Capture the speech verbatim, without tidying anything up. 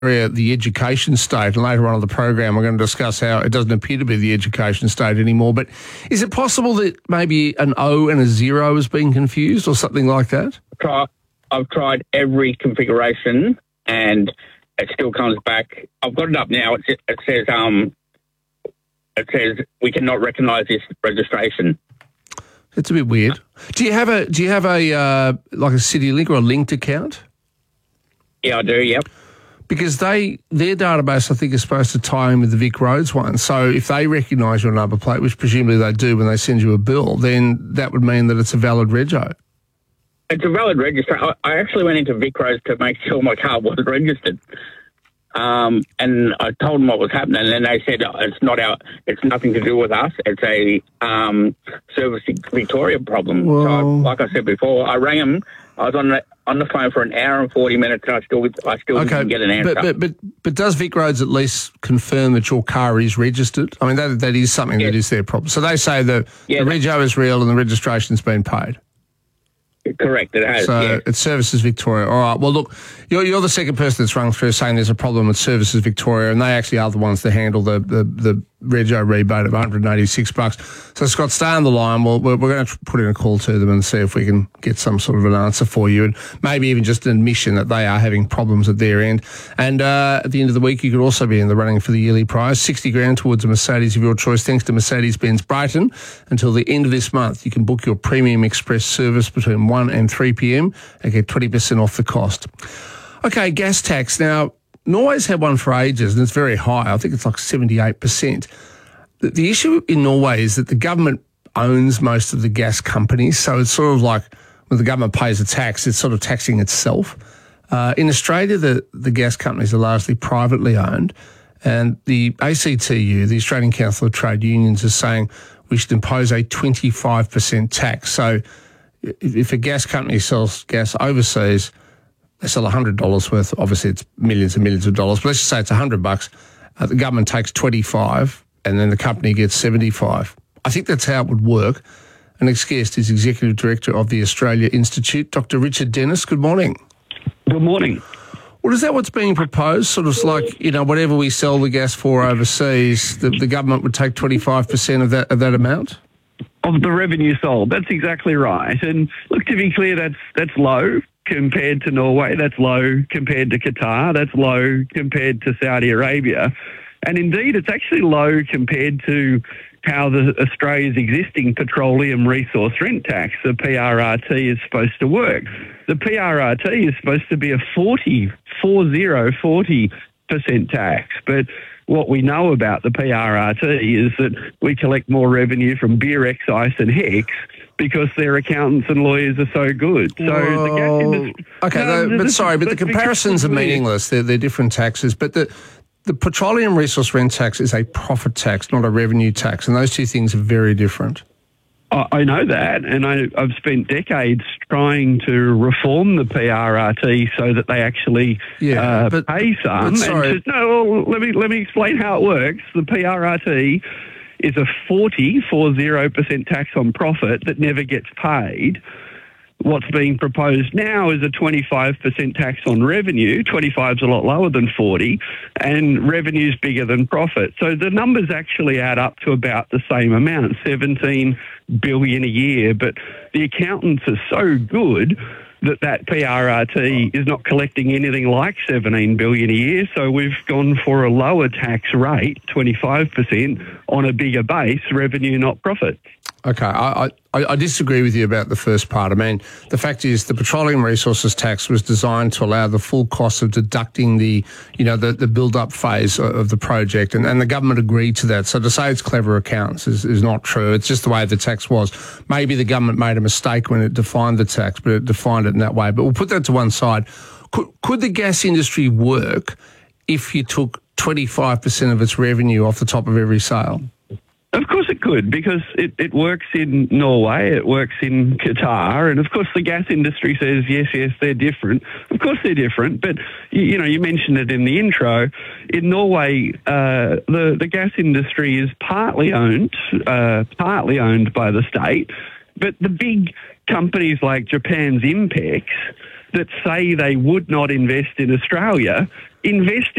the education state, and later on in the program we're going to discuss how it doesn't appear to be the education state anymore. But is it possible that maybe an O and a zero is being confused or something like that? Try, I've tried every configuration and it still comes back. I've got it up now. It, it says um, it says we cannot recognise this registration. It's a bit weird. Do you have a do you have a uh, like a CityLink or a linked account? Yeah, I do. Yep. Because they their database, I think, is supposed to tie in with the Vic Roads one. So if they recognise your number plate, which presumably they do when they send you a bill, then that would mean that it's a valid rego. It's a valid register. I, I actually went into Vic Roads to make sure my car was registered. Um, and I told them what was happening, and then they said oh, it's not our, it's nothing to do with us. It's a um, Service Victoria problem. Well, so, I, like I said before, I rang them. I was on the on the phone for an hour and forty minutes, and I still I still okay, didn't get an answer. But, but but but does Vic Roads at least confirm that your car is registered? I mean, that that is something yes. that is their problem. So they say that yeah, the rego is real and the registration's been paid. Correct, it has. So yeah. it's Services Victoria. All right. Well, look, you're, you're the second person that's rung through saying there's a problem with Services Victoria, and they actually are the ones that handle the the, the rego rebate of one hundred eighty-six bucks. So Scott, stay on the line. Well, we're, we're going to put in a call to them and see if we can get some sort of an answer for you, and maybe even just an admission that they are having problems at their end. And uh, at the end of the week, you could also be in the running for the yearly prize, sixty grand towards a Mercedes of your choice, thanks to Mercedes-Benz Brighton. Until the end of this month, you can book your Premium Express service between one and three p.m. and get twenty percent off the cost. Okay, gas tax. Now, Norway's had one for ages, and it's very high. I think it's like seventy-eight percent. The, the issue in Norway is that the government owns most of the gas companies, so it's sort of like when the government pays a tax, it's sort of taxing itself. Uh, in Australia, the, the gas companies are largely privately owned, and the A C T U, the Australian Council of Trade Unions, is saying we should impose a twenty-five percent tax. So if a gas company sells gas overseas, they sell one hundred dollars worth. Obviously, it's millions and millions of dollars. But let's just say it's one hundred bucks. Uh, the government takes twenty-five, and then the company gets seventy-five. I think that's how it would work. Our next guest is Executive Director of the Australia Institute, Doctor Richard Dennis. Good morning. Good morning. Well, is that what's being proposed? Sort of like, you know, whatever we sell the gas for overseas, the, the government would take twenty-five percent of that of that amount? Of the revenue sold. That's exactly right. And look, to be clear, that's that's low compared to Norway. That's low compared to Qatar. That's low compared to Saudi Arabia. And indeed, it's actually low compared to how the Australia's existing petroleum resource rent tax, the P R R T, is supposed to work. The P R R T is supposed to be a forty, four zero, forty percent tax. But what we know about the P R R T is that we collect more revenue from beer excise and HECS because their accountants and lawyers are so good. So well, the gas industry... Okay, no, no, but this, sorry, but the comparisons are meaningless. They're, they're different taxes. But the, the petroleum resource rent tax is a profit tax, not a revenue tax. And those two things are very different. I know that, and I, I've spent decades trying to reform the P R R T so that they actually yeah, uh, but, pay some. But sorry. And just, no, well, let me let me explain how it works. The P R R T is a forty, four zero percent tax on profit that never gets paid. What's being proposed now is a twenty-five percent tax on revenue. twenty-five is a lot lower than forty, and revenue's bigger than profit. So the numbers actually add up to about the same amount, seventeen billion a year. But the accountants are so good that that P R R T is not collecting anything like seventeen billion a year. So we've gone for a lower tax rate, twenty-five percent, on a bigger base, revenue, not profit. Okay, I, I, I disagree with you about the first part. I mean, the fact is the petroleum resources tax was designed to allow the full cost of deducting the, you know, the, the build-up phase of the project, and, and the government agreed to that. So to say it's clever accountants is, is not true. It's just the way the tax was. Maybe the government made a mistake when it defined the tax, but it defined it in that way. But we'll put that to one side. Could, could the gas industry work if you took twenty-five percent of its revenue off the top of every sale? Of course it could, because it, it works in Norway, it works in Qatar, and of course the gas industry says, yes, yes, they're different. Of course they're different, but, you, you know, you mentioned it in the intro. In Norway, uh, the, the gas industry is partly owned, uh, partly owned by the state, but the big companies like Japan's Impex that say they would not invest in Australia invest